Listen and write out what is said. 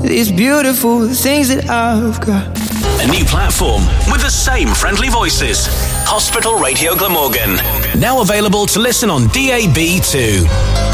these beautiful things that I've got. A new platform with the same friendly voices. Hospital Radio Glamorgan. Now available to listen on DAB too.